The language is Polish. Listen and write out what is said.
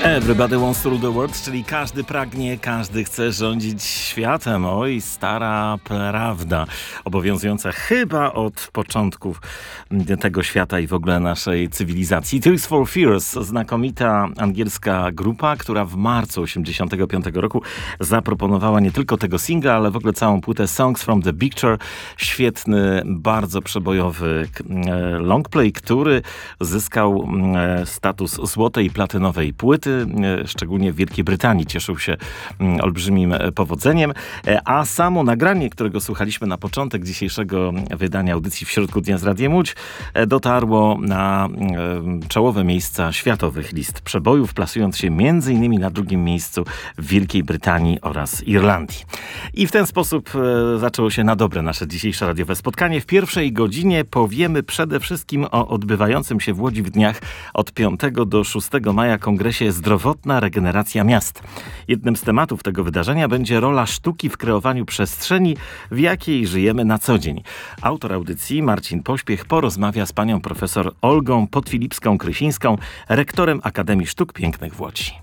Everybody wants to rule the world, czyli każdy pragnie, każdy chce rządzić światem. Oj, stara prawda, obowiązująca chyba od początków tego świata i w ogóle naszej cywilizacji. Tears for Fears, znakomita angielska grupa, która w marcu 1985 roku zaproponowała nie tylko tego singla, ale w ogóle całą płytę Songs from the Picture. Świetny, bardzo przebojowy longplay, który zyskał status złotej i platynowej płyty. Szczególnie w Wielkiej Brytanii cieszył się olbrzymim powodzeniem, a samo nagranie, którego słuchaliśmy na początek dzisiejszego wydania audycji W środku dnia z Radiem Łódź, dotarło na czołowe miejsca światowych list przebojów, plasując się m.in. na drugim miejscu w Wielkiej Brytanii oraz Irlandii. I w ten sposób zaczęło się na dobre nasze dzisiejsze radiowe spotkanie. W pierwszej godzinie powiemy przede wszystkim o odbywającym się w Łodzi w dniach od 5 do 6 maja kongresie Zdrowotna regeneracja miast. Jednym z tematów tego wydarzenia będzie rola sztuki w kreowaniu przestrzeni, w jakiej żyjemy na co dzień. Autor audycji Marcin Pośpiech porozmawia z panią profesor Olgą Podfilipską-Krysińską, rektorem Akademii Sztuk Pięknych w Łodzi.